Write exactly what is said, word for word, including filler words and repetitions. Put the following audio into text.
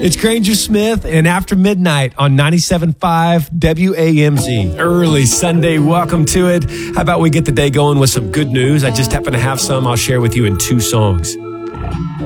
It's Granger Smith and After Midnight on ninety-seven point five W A M Z. Early Sunday, welcome to it. How about we get the day going with some good news? I just happen to have some I'll share with you in two songs.